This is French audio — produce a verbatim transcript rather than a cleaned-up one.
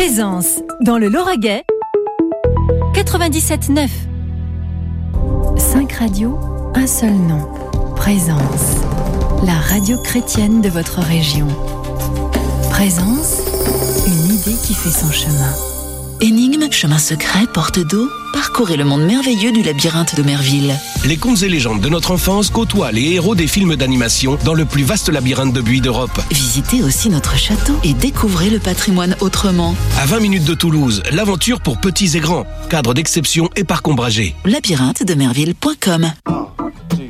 Présence, dans le Lauragais, quatre-vingt-dix-sept neuf. Cinq radios, un seul nom. Présence, la radio chrétienne de votre région. Présence, une idée qui fait son chemin. Énigmes, chemins secrets, portes d'eau, parcourez le monde merveilleux du labyrinthe de Merville. Les contes et légendes de notre enfance côtoient les héros des films d'animation dans le plus vaste labyrinthe de buis d'Europe. Visitez aussi notre château et découvrez le patrimoine autrement. À vingt minutes de Toulouse, l'aventure pour petits et grands. Cadre d'exception et parc ombragé. labyrinthe de merville point com.